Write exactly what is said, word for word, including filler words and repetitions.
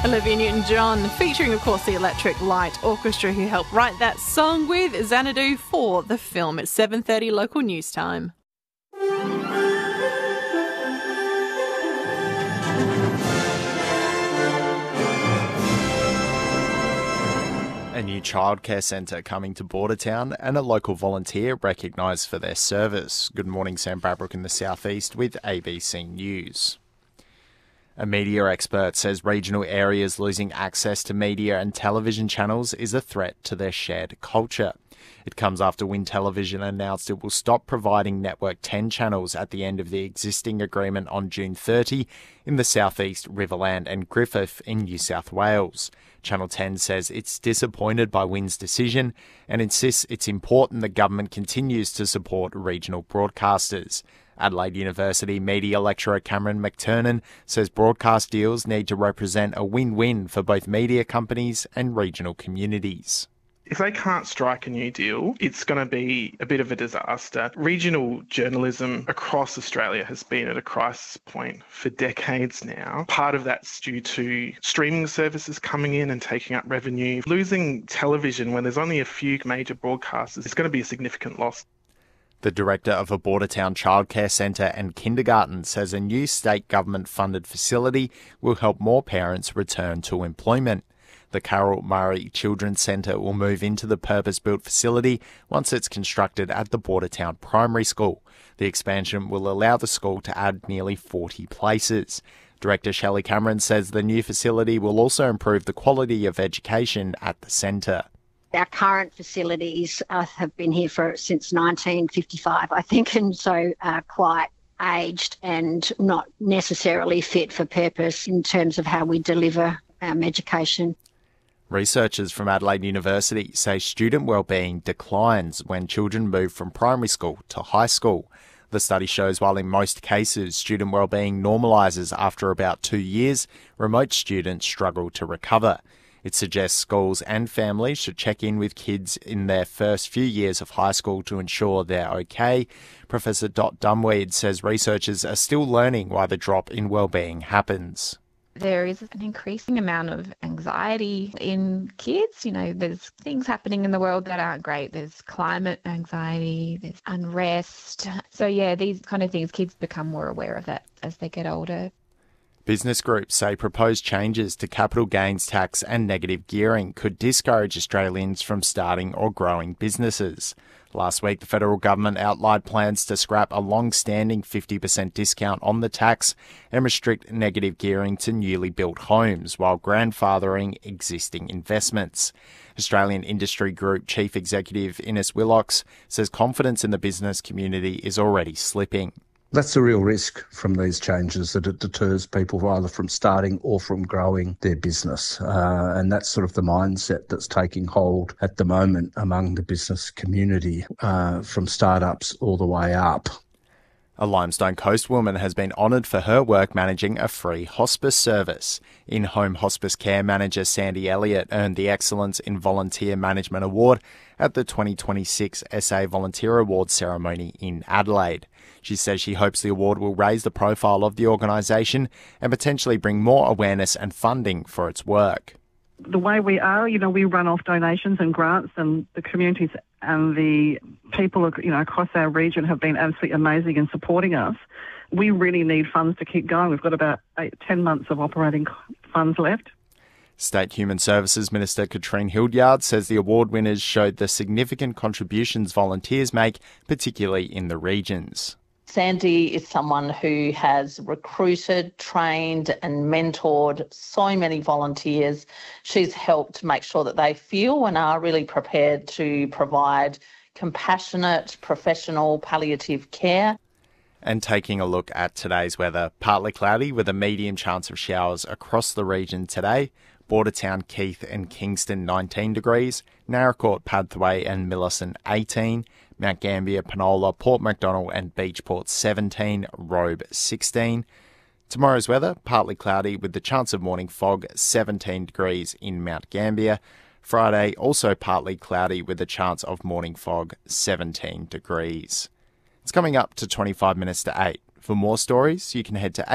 Olivia Newton-John, featuring, of course, the Electric Light Orchestra, who helped write that song with Xanadu for the film. At seven thirty local news time. A new childcare centre coming to Bordertown and a local volunteer recognised for their service. Good morning, Sam Bradbrook in the southeast with A B C News. A media expert says regional areas losing access to media and television channels is a threat to their shared culture. It comes after Win Television announced it will stop providing Network ten channels at the end of the existing agreement on June thirtieth in the southeast, Riverland and Griffith in New South Wales. Channel ten says it's disappointed by Win's decision and insists it's important the government continues to support regional broadcasters. Adelaide University media lecturer Cameron McTernan says broadcast deals need to represent a win-win for both media companies and regional communities. If they can't strike a new deal, it's going to be a bit of a disaster. Regional journalism across Australia has been at a crisis point for decades now. Part of that's due to streaming services coming in and taking up revenue. Losing television when there's only a few major broadcasters is going to be a significant loss. The director of a Bordertown childcare centre and kindergarten says a new state government-funded facility will help more parents return to employment. The Carol Murray Children's Centre will move into the purpose-built facility once it's constructed at the Bordertown Primary School. The expansion will allow the school to add nearly forty places. Director Shelley Cameron says the new facility will also improve the quality of education at the centre. Our current facilities uh, have been here for since nineteen fifty-five, I think, and so are quite aged and not necessarily fit for purpose in terms of how we deliver um, education. Researchers from Adelaide University say student wellbeing declines when children move from primary school to high school. The study shows while in most cases student wellbeing normalises after about two years, remote students struggle to recover. It suggests schools and families should check in with kids in their first few years of high school to ensure they're okay. Professor Dot Dumweed says researchers are still learning why the drop in wellbeing happens. There is an increasing amount of anxiety in kids. You know, there's things happening in the world that aren't great. There's climate anxiety, there's unrest. So yeah, these kind of things, kids become more aware of that as they get older. Business groups say proposed changes to capital gains tax and negative gearing could discourage Australians from starting or growing businesses. Last week, the federal government outlined plans to scrap a long-standing fifty percent discount on the tax and restrict negative gearing to newly built homes while grandfathering existing investments. Australian Industry Group Chief Executive Ines Willox says confidence in the business community is already slipping. That's the real risk from these changes, that it deters people either from starting or from growing their business. Uh, and that's sort of the mindset that's taking hold at the moment among the business community, uh, from startups all the way up. A Limestone Coast woman has been honoured for her work managing a free hospice service. In-home hospice care manager Sandy Elliott earned the Excellence in Volunteer Management Award at the twenty twenty-six S A Volunteer Awards ceremony in Adelaide. She says she hopes the award will raise the profile of the organisation and potentially bring more awareness and funding for its work. The way we are, you know, we run off donations and grants, and the communities and the people, you know, across our region have been absolutely amazing in supporting us. We really need funds to keep going. We've got about eight, ten months of operating funds left. State Human Services Minister Katrine Hildyard says the award winners showed the significant contributions volunteers make, particularly in the regions. Sandy is someone who has recruited, trained and mentored so many volunteers. She's helped make sure that they feel and are really prepared to provide compassionate, professional palliative care. And taking a look at today's weather, partly cloudy with a medium chance of showers across the region today. Bordertown, Keith and Kingston nineteen degrees, Naracoorte, Padthaway and Millicent eighteen, Mount Gambier, Penola, Port Macdonald and Beachport seventeen, Robe sixteen. Tomorrow's weather, partly cloudy with the chance of morning fog, seventeen degrees in Mount Gambier. Friday, also partly cloudy with the chance of morning fog, seventeen degrees. It's coming up to twenty-five minutes to eight. For more stories, you can head to